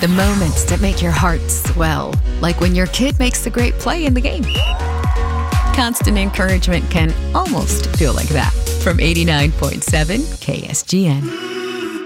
The moments that make your heart swell, like when your kid makes a great play in the game. Constant encouragement can almost feel like that. From 89.7 KSGN.